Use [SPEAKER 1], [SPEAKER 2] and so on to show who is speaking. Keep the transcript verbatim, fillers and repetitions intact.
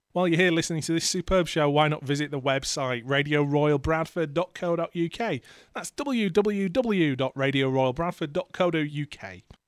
[SPEAKER 1] While you're here listening to this superb show, why not visit the website radio royal bradford dot co dot uk. That's w w w dot radio royal bradford dot co dot uk.